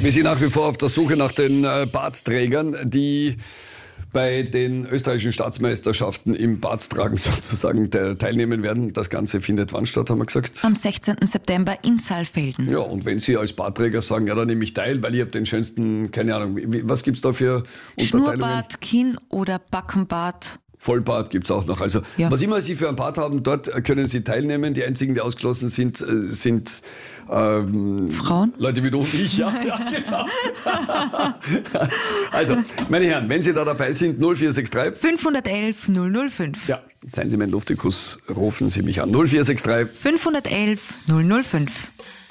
Wir sind nach wie vor auf der Suche nach den Bartträgern, die bei den österreichischen Staatsmeisterschaften im Barttragen sozusagen teilnehmen werden. Das Ganze findet wann statt, haben wir gesagt? Am 16. September in Saalfelden. Ja, und wenn Sie als Bartträger sagen, ja, dann nehme ich teil, weil ich habe den schönsten, keine Ahnung, was gibt's da für Unterteilungen? Schnurrbart, Kinn- oder Backenbart. Vollbart gibt's auch noch. Also Ja. was immer Sie für einen Bart haben, dort können Sie teilnehmen. Die einzigen, die ausgeschlossen sind Frauen? Leute wie du und ich. Ja, ja genau. Also, meine Herren, wenn Sie da dabei sind, 0463 511 005. Ja, seien Sie mein Luftikus, rufen Sie mich an. 0463 511 005.